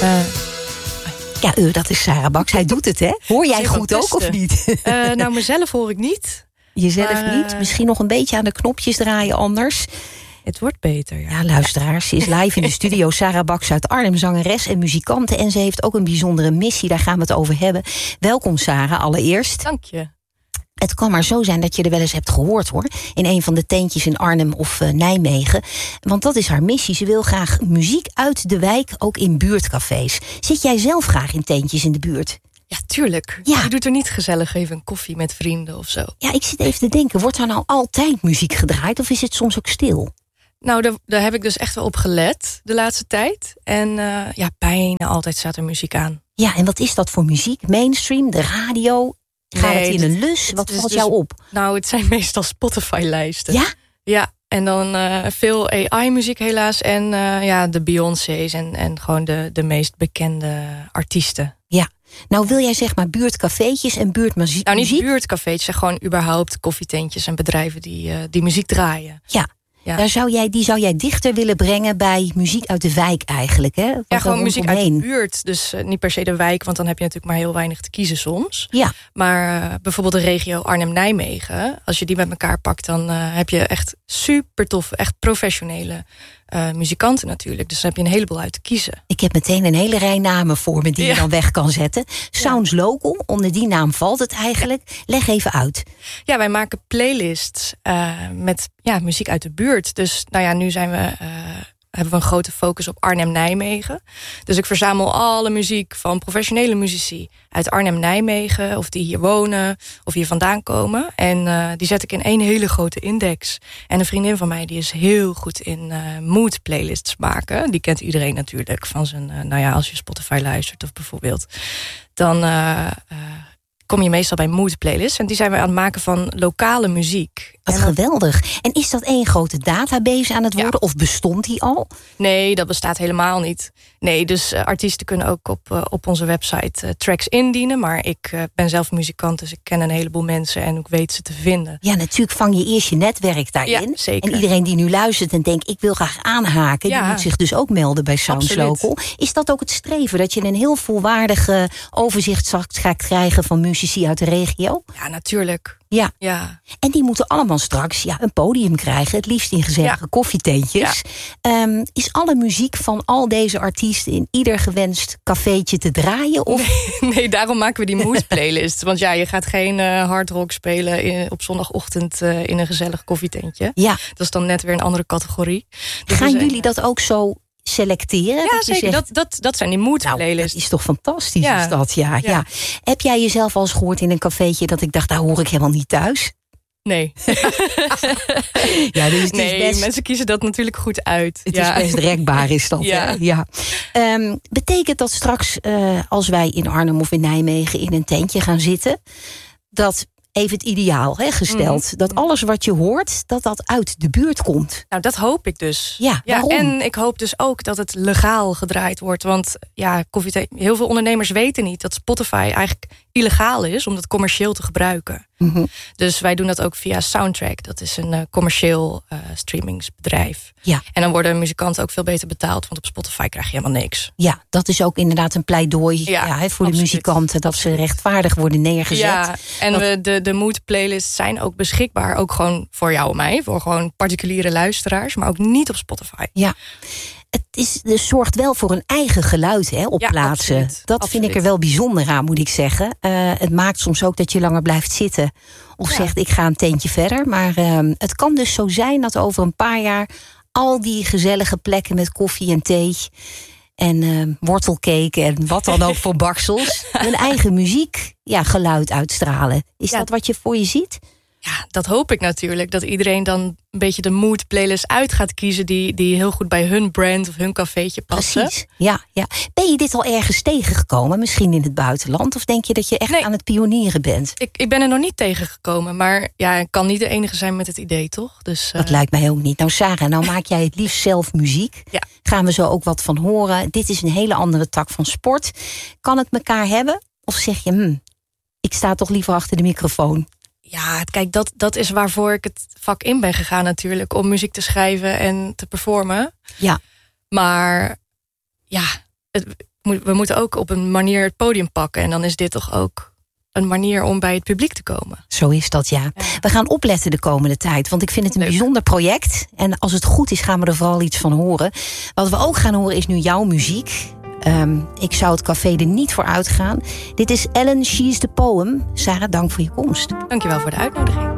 Dat is Sarah Baks. Hij doet het, hè? Hoor jij goed ook, of niet? Nou, mezelf hoor ik niet. Jezelf niet? Misschien nog een beetje aan de knopjes draaien anders. Het wordt beter, ja. Ja, luisteraars, ze is live in de studio. Sarah Baks uit Arnhem, zangeres en muzikante. En ze heeft ook een bijzondere missie, daar gaan we het over hebben. Welkom, Sarah, allereerst. Dank je. Het kan maar zo zijn dat je er wel eens hebt gehoord, hoor. In een van de tentjes in Arnhem of Nijmegen. Want dat is haar missie. Ze wil graag muziek uit de wijk, ook in buurtcafés. Zit jij zelf graag in tentjes in de buurt? Ja, tuurlijk. Ja. Je doet er niet gezellig even een koffie met vrienden of zo. Ja, ik zit even te denken, wordt er nou altijd muziek gedraaid of is het soms ook stil? Nou, daar heb ik dus echt wel op gelet de laatste tijd. En bijna altijd staat er muziek aan. Ja, en wat is dat voor muziek? Mainstream, de radio? Gaat het in een lus? Wat valt jou op? Nou, het zijn meestal Spotify-lijsten. Ja? Ja, en dan veel AI-muziek helaas. En de Beyoncé's en gewoon de meest bekende artiesten. Ja. Nou wil jij zeg maar buurtcafeetjes en buurtmuziek? Nou, niet buurtcafeetjes, gewoon überhaupt koffietentjes en bedrijven die muziek draaien. Ja. Ja. Die zou jij dichter willen brengen bij muziek uit de wijk eigenlijk, hè? Ja, gewoon muziek uit de buurt. Dus niet per se de wijk, want dan heb je natuurlijk maar heel weinig te kiezen soms. Ja. Maar bijvoorbeeld de regio Arnhem-Nijmegen, als je die met elkaar pakt, dan heb je echt super toffe, echt professionele muzikanten natuurlijk. Dus dan heb je een heleboel uit te kiezen. Ik heb meteen een hele rij namen voor me die je dan weg kan zetten. Sounds Local, onder die naam valt het eigenlijk. Leg even uit. Ja, wij maken playlists met muziek uit de buurt. Dus nu hebben we een grote focus op Arnhem-Nijmegen. Dus ik verzamel alle muziek van professionele muzici uit Arnhem-Nijmegen, of die hier wonen, of hier vandaan komen. En die zet ik in één hele grote index. En een vriendin van mij die is heel goed in mood playlists maken. Die kent iedereen natuurlijk van zijn, als je Spotify luistert of bijvoorbeeld. Dan kom je meestal bij mood playlists. En die zijn we aan het maken van lokale muziek. Wat geweldig. En is dat één grote database aan het worden? Of bestond die al? Nee, dat bestaat helemaal niet. Nee, dus artiesten kunnen ook op onze website tracks indienen. Maar ik ben zelf muzikant, dus ik ken een heleboel mensen en ik weet ze te vinden. Ja, natuurlijk vang je eerst je netwerk daarin. Ja, zeker. En iedereen die nu luistert en denkt, ik wil graag aanhaken, die moet zich dus ook melden bij Sounds Local. Is dat ook het streven? Dat je een heel volwaardige overzicht gaat krijgen van muzici uit de regio? Ja, natuurlijk. Ja. En die moeten allemaal straks een podium krijgen. Het liefst in gezellige koffietentjes. Ja. Is alle muziek van al deze artiesten in ieder gewenst cafeetje te draaien? Of? Nee, daarom maken we die mood playlist. Want je gaat geen hardrock spelen op zondagochtend in een gezellig koffietentje. Ja. Dat is dan net weer een andere categorie. Dus gaan jullie dat ook zo selecteren? Ja, zeker. Dat zijn die mood playlists. Dat is toch fantastisch, is dat? Ja. Heb jij jezelf al eens gehoord in een cafeetje dat ik dacht, daar hoor ik helemaal niet thuis? Nee. Dus mensen kiezen dat natuurlijk goed uit. Het is best rekbaar, is dat. Ja. Betekent dat straks, als wij in Arnhem of in Nijmegen in een tentje gaan zitten, dat even het ideaal gesteld, dat alles wat je hoort, dat uit de buurt komt? Nou, dat hoop ik dus. Ja, waarom? En ik hoop dus ook dat het legaal gedraaid wordt. Want heel veel ondernemers weten niet dat Spotify eigenlijk illegaal is om dat commercieel te gebruiken. Mm-hmm. Dus wij doen dat ook via Soundtrack. Dat is een commercieel streamingsbedrijf. Ja. En dan worden muzikanten ook veel beter betaald, want op Spotify krijg je helemaal niks. Ja, dat is ook inderdaad een pleidooi voor de muzikanten, dat ze rechtvaardig worden neergezet. Ja, en de mood playlists zijn ook beschikbaar, ook gewoon voor jou en mij, voor gewoon particuliere luisteraars, maar ook niet op Spotify. Ja. Het zorgt wel voor een eigen geluid op plaatsen. Absoluut. Dat vind ik er wel bijzonder aan, moet ik zeggen. Het maakt soms ook dat je langer blijft zitten. Of zegt, ik ga een tentje verder. Maar het kan dus zo zijn dat over een paar jaar al die gezellige plekken met koffie en thee en wortelcake en wat dan ook voor baksels hun eigen muziek, geluid uitstralen. Is dat wat je voor je ziet? Ja, dat hoop ik natuurlijk. Dat iedereen dan een beetje de mood playlist uit gaat kiezen die heel goed bij hun brand of hun cafeetje passen. Precies, ja. Ben je dit al ergens tegengekomen? Misschien in het buitenland? Of denk je dat je echt aan het pionieren bent? Ik ben er nog niet tegengekomen. Maar ik kan niet de enige zijn met het idee, toch? Dus, dat lijkt mij ook niet. Nou Sarah, nou maak jij het liefst zelf muziek. Ja. Gaan we zo ook wat van horen. Dit is een hele andere tak van sport. Kan het elkaar hebben? Of zeg je, ik sta toch liever achter de microfoon? Ja, kijk, dat is waarvoor ik het vak in ben gegaan natuurlijk. Om muziek te schrijven en te performen. Ja. Maar we moeten ook op een manier het podium pakken. En dan is dit toch ook een manier om bij het publiek te komen. Zo is dat, ja. We gaan opletten de komende tijd, want ik vind het een bijzonder project. En als het goed is, gaan we er vooral iets van horen. Wat we ook gaan horen is nu jouw muziek. Ik zou het café er niet voor uitgaan. Dit is Ellen, She's the Poem. Sarah, dank voor je komst. Dankjewel voor de uitnodiging.